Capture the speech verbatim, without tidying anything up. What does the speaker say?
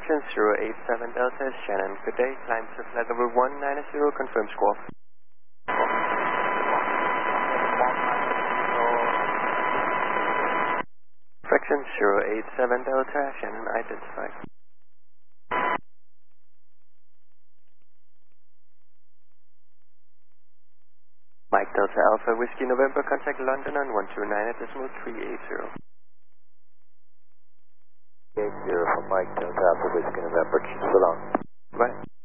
Fraction zero eight seven Delta Shannon. Good day. Climb to flight level one nine zero. Confirm squawk. Fraction zero eight seven Delta Shannon identified. Mike Delta Alpha Whiskey November. Contact London on one two nine at decimal three eight zero. eight zero for Mike Delta Alpha Whiskey November. Keep so long. Right.